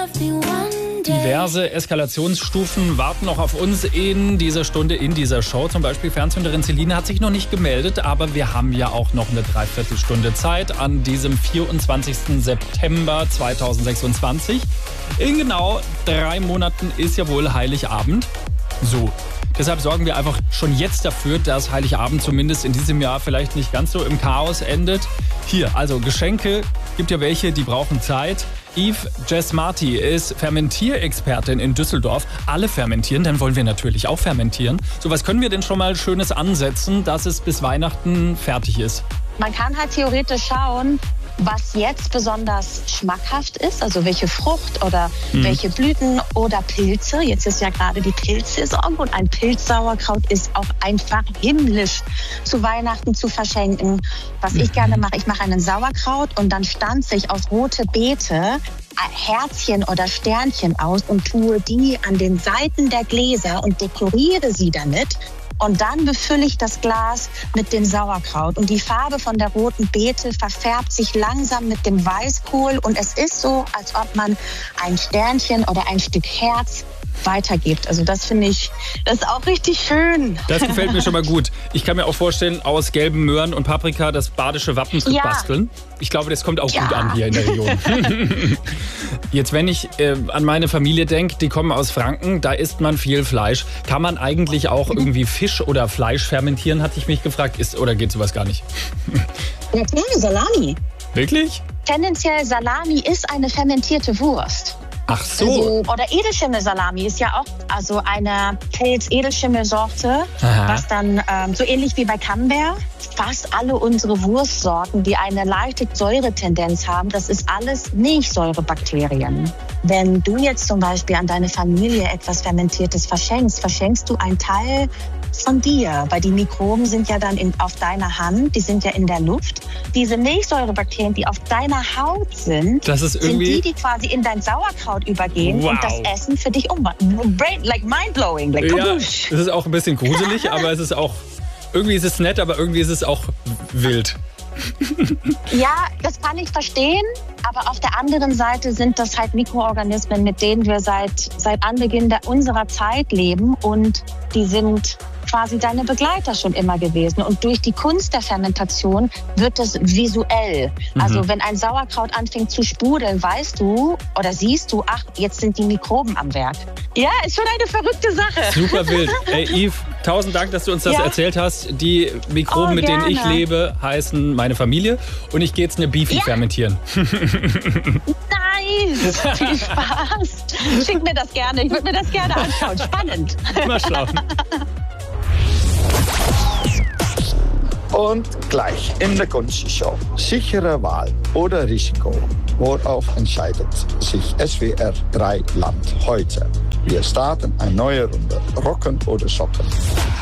Diverse Eskalationsstufen warten noch auf uns in dieser Stunde, in dieser Show. Zum Beispiel Fernzünderin Celine hat sich noch nicht gemeldet, aber wir haben ja auch noch eine Dreiviertelstunde Zeit an diesem 24. September 2026. In genau 3 Monaten ist ja wohl Heiligabend. So. Deshalb sorgen wir einfach schon jetzt dafür, dass Heiligabend zumindest in diesem Jahr vielleicht nicht ganz so im Chaos endet. Hier, also Geschenke, gibt ja welche, die brauchen Zeit. Yves Jesmarty ist Fermentierexpertin in Düsseldorf. Alle fermentieren, dann wollen wir natürlich auch fermentieren. So, was können wir denn schon mal Schönes ansetzen, dass es bis Weihnachten fertig ist? Man kann halt theoretisch schauen, was jetzt besonders schmackhaft ist, also welche Frucht oder welche Blüten oder Pilze. Jetzt ist ja gerade die Pilzsaison und ein Pilzsauerkraut ist auch einfach himmlisch zu Weihnachten zu verschenken. Was ich gerne mache, ich mache einen Sauerkraut und dann stanze ich aus rote Beete Herzchen oder Sternchen aus und tue die an den Seiten der Gläser und dekoriere sie damit. Und dann befülle ich das Glas mit dem Sauerkraut. Und die Farbe von der roten Beete verfärbt sich langsam mit dem Weißkohl. Und es ist so, als ob man ein Sternchen oder ein Stück Herz weitergibt. Also das finde ich, das ist auch richtig schön. Das gefällt mir schon mal gut. Ich kann mir auch vorstellen, aus gelben Möhren und Paprika das badische Wappen zu basteln. Ich glaube, das kommt auch gut an hier in der Region. Jetzt, wenn ich an meine Familie denke, die kommen aus Franken, da isst man viel Fleisch. Kann man eigentlich auch irgendwie Fisch oder Fleisch fermentieren, hatte ich mich gefragt. Oder geht sowas gar nicht? Ja klar, Salami. Wirklich? Tendenziell Salami ist eine fermentierte Wurst. Ach so. Also, oder Edelschimmelsalami ist ja auch also eine Pilz-Edelschimmelsorte, was dann so ähnlich wie bei Camembert. Fast alle unsere Wurstsorten, die eine leichte Säuretendenz haben, das ist alles Milchsäurebakterien. Wenn du jetzt zum Beispiel an deine Familie etwas Fermentiertes verschenkst du einen Teil von dir, weil die Mikroben sind ja dann auf deiner Hand, die sind ja in der Luft. Diese Milchsäurebakterien, die auf deiner Haut sind, das ist irgendwie sind die quasi in dein Sauerkraut übergehen und das Essen für dich umwandeln. Like mind-blowing. Like, ja, es ist auch ein bisschen gruselig, aber es ist auch, irgendwie ist es nett, aber irgendwie ist es auch wild. Ja, das kann ich verstehen, aber auf der anderen Seite sind das halt Mikroorganismen, mit denen wir seit Anbeginn unserer Zeit leben und die sind quasi deine Begleiter schon immer gewesen. Und durch die Kunst der Fermentation wird es visuell. Also wenn ein Sauerkraut anfängt zu sprudeln, weißt du oder siehst du, ach, jetzt sind die Mikroben am Werk. Ja, ist schon eine verrückte Sache. Super wild. Ey, Yves, 1000 Dank, dass du uns das erzählt hast. Die Mikroben, mit denen ich lebe, heißen meine Familie. Und ich gehe jetzt eine Beefy fermentieren. Nice! Viel Spaß. Schick mir das gerne. Ich würde mir das gerne anschauen. Spannend. Mal schauen. Und gleich in der Kunstshow. Sichere Wahl oder Risiko? Worauf entscheidet sich SWR 3 Land heute? Wir starten eine neue Runde. Rocken oder Schocken?